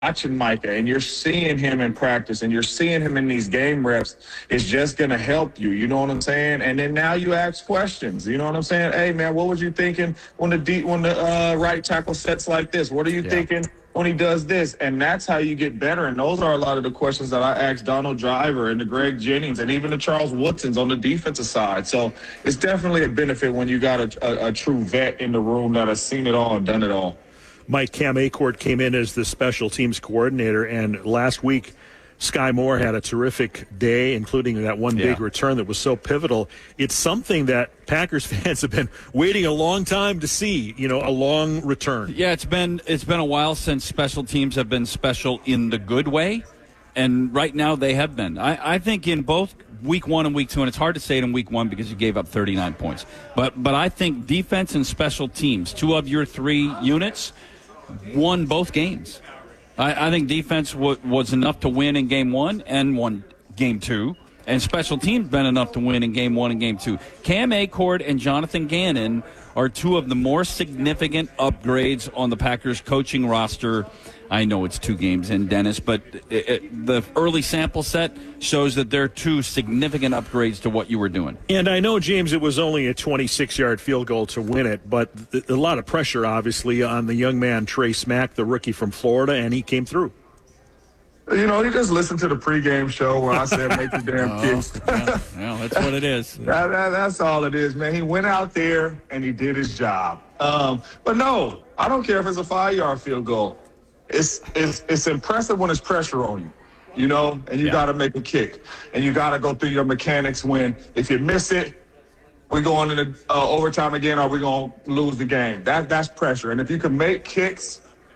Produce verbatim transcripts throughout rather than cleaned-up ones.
watching Micah and you're seeing him in practice and you're seeing him in these game reps, it's just going to help you. You know what I'm saying? And then now you ask questions. You know what I'm saying? Hey, man, what was you thinking when the deep, when the uh, right tackle sets like this? What are you yeah. thinking when he does this? And that's how you get better. And those are a lot of the questions that I asked Donald Driver and the Greg Jennings and even the Charles Woodsons on the defensive side. So it's definitely a benefit when you got a, a, a true vet in the room that has seen it all and done it all. Mike, Cam Achord came in as the special teams coordinator, and last week Sky Moore had a terrific day, including that one yeah. big return that was so pivotal. It's something that Packers fans have been waiting a long time to see, you know, a long return. Yeah, it's been it's been a while since special teams have been special in the good way, and right now they have been. I, I think in both week one and week two, and it's hard to say it in week one because you gave up thirty-nine points, but but I think defense and special teams, two of your three units, won both games. I, I think defense w- was enough to win in game one and won game two, and special teams been enough to win in game one and game two. Cam Achord and Jonathan Gannon are two of the more significant upgrades on the Packers coaching roster. I know it's two games in, Dennis, but it, it, the early sample set shows that they're two significant upgrades to what you were doing. And I know, James, it was only a twenty-six-yard field goal to win it, but th- a lot of pressure, obviously, on the young man, Trey Smack, the rookie from Florida, and he came through. You know, you just listened to the pregame show where I said make the damn oh, kicks. yeah, yeah, that's what it is. that, that, that's all it is, man. He went out there and he did his job. Um, but no, I don't care if it's a five-yard field goal. It's it's it's impressive when there's pressure on you, you know, and you yeah. got to make a kick. And you got to go through your mechanics when if you miss it, we're going into uh, overtime again or we're going to lose the game. That That's pressure. And if you can make kicks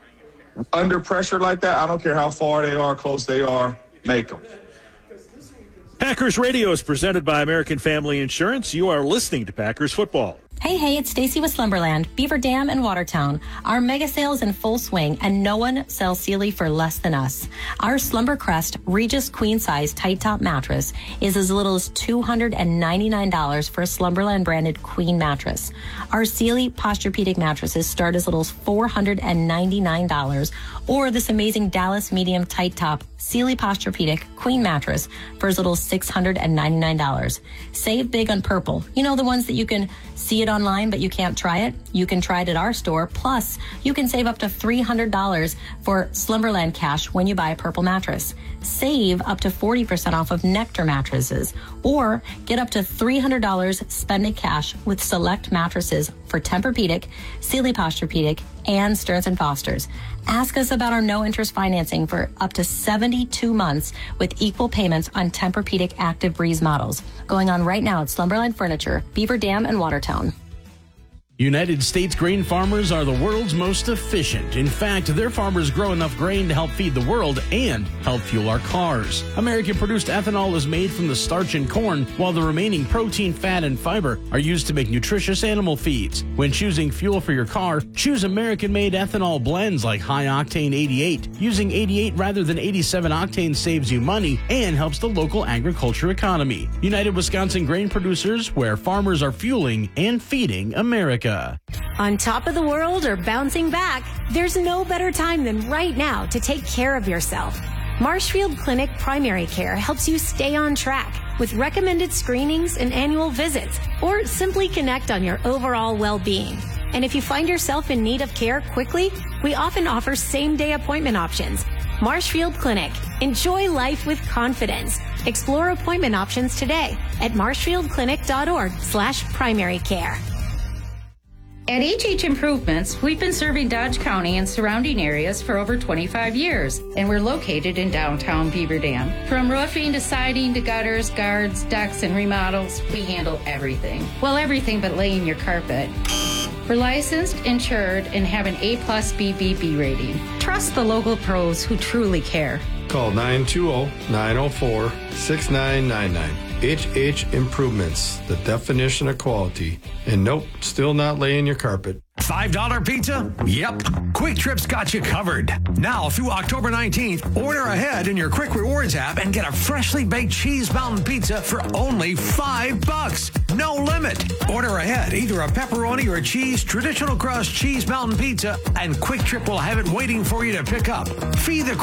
under pressure like that, I don't care how far they are, close they are, make them. Packers Radio is presented by American Family Insurance. You are listening to Packers Football. Hey, hey, it's Stacy with Slumberland, Beaver Dam, and Watertown. Our mega sale is in full swing, and no one sells Sealy for less than us. Our Slumbercrest Regis Queen Size Tight Top Mattress is as little as two hundred ninety-nine dollars for a Slumberland branded Queen mattress. Our Sealy Posturepedic mattresses start as little as four hundred ninety-nine dollars, or this amazing Dallas Medium Tight Top Sealy Posturepedic Queen mattress for as little as six hundred ninety-nine dollars. Save big on Purple. You know, the ones that you can see it online, but you can't try it? You can try it at our store. Plus, you can save up to three hundred dollars for Slumberland cash when you buy a Purple mattress. Save up to forty percent off of Nectar mattresses, or get up to three hundred dollars spending cash with select mattresses for Tempur-Pedic, Sealy Posturepedic, and Stearns and Foster's. Ask us about our no-interest financing for up to seventy-two months with equal payments on Tempur-Pedic Active Breeze models. Going on right now at Slumberland Furniture, Beaver Dam, and Watertown. United States grain farmers are the world's most efficient. In fact, their farmers grow enough grain to help feed the world and help fuel our cars. American-produced ethanol is made from the starch in corn, while the remaining protein, fat, and fiber are used to make nutritious animal feeds. When choosing fuel for your car, choose American-made ethanol blends like high-octane eighty-eight. Using eighty-eight rather than eighty-seven octane saves you money and helps the local agriculture economy. United Wisconsin Grain Producers, where farmers are fueling and feeding America. On top of the world or bouncing back, there's no better time than right now to take care of yourself. Marshfield Clinic Primary Care helps you stay on track with recommended screenings and annual visits, or simply connect on your overall well-being. And if you find yourself in need of care quickly, we often offer same-day appointment options. Marshfield Clinic. Enjoy life with confidence. Explore appointment options today at marshfieldclinic.org slash primary care. At H H Improvements, we've been serving Dodge County and surrounding areas for over twenty-five years, and we're located in downtown Beaver Dam. From roofing to siding to gutters, guards, decks, and remodels, we handle everything. Well, everything but laying your carpet. We're licensed, insured, and have an A plus B B B rating. Trust the local pros who truly care. Call nine two zero, nine zero four, six nine nine nine. H H Improvements, the definition of quality. And nope, still not laying your carpet. five dollar pizza? Yep. Quick Trip's got you covered. Now through October nineteenth, order ahead in your Quick Rewards app and get a freshly baked cheese mountain pizza for only five bucks. No limit. Order ahead, either a pepperoni or a cheese traditional crust cheese mountain pizza, and Quick Trip will have it waiting for you to pick up. Feed the